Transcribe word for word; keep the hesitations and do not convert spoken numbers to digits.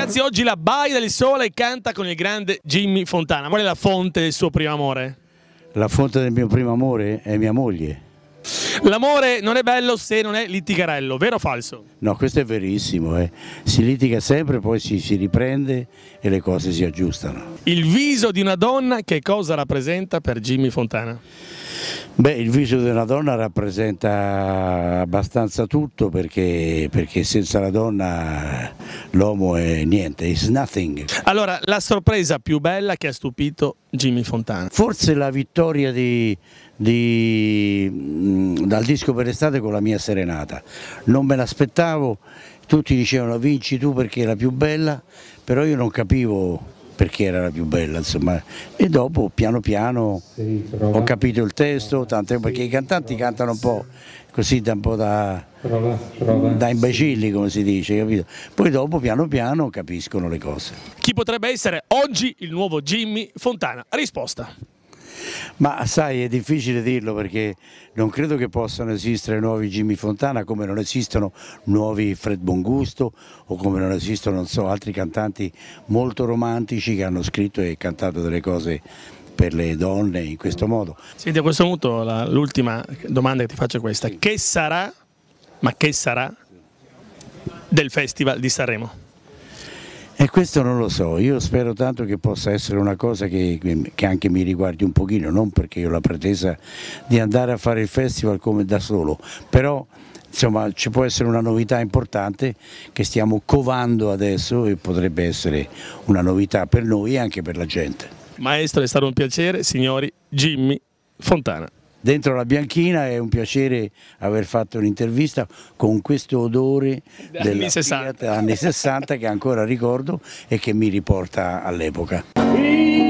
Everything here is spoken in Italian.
Ragazzi, oggi la Baia del Sole canta con il grande Jimmy Fontana. Qual è la fonte del suo primo amore? La fonte del mio primo amore è mia moglie. L'amore non è bello se non è litigarello, vero o falso? No, questo è verissimo, eh. Si litiga sempre, poi si, si riprende e le cose si aggiustano. Il viso di una donna che cosa rappresenta per Jimmy Fontana? Beh, il viso di una donna rappresenta abbastanza tutto perché, perché senza la donna l'uomo è niente, is nothing. Allora, la sorpresa più bella che ha stupito Jimmy Fontana? Forse la vittoria di, di, mh, dal disco per estate con la mia serenata. Non me l'aspettavo, tutti dicevano vinci tu perché è la più bella, però io non capivo perché era la più bella, insomma, e dopo piano piano ho capito il testo, tanto perché i cantanti cantano un po' così, da un po' da, da imbecilli, come si dice, capito? Poi dopo piano piano capiscono le cose. Chi potrebbe essere oggi il nuovo Jimmy Fontana? Risposta. Ma sai, è difficile dirlo perché non credo che possano esistere nuovi Jimmy Fontana, come non esistono nuovi Fred Bongusto o come non esistono, non so, altri cantanti molto romantici che hanno scritto e cantato delle cose per le donne in questo modo. Senti, a questo punto l'ultima domanda che ti faccio è questa: che sarà, ma che sarà del Festival di Sanremo? E questo non lo so, io spero tanto che possa essere una cosa che, che anche mi riguardi un pochino, non perché io ho la pretesa di andare a fare il festival come da solo, però insomma ci può essere una novità importante che stiamo covando adesso e potrebbe essere una novità per noi e anche per la gente. Maestro, è stato un piacere, signori, Jimmy Fontana. Dentro la Bianchina è un piacere aver fatto un'intervista con questo odore della Fiat anni sessanta che ancora ricordo e che mi riporta all'epoca.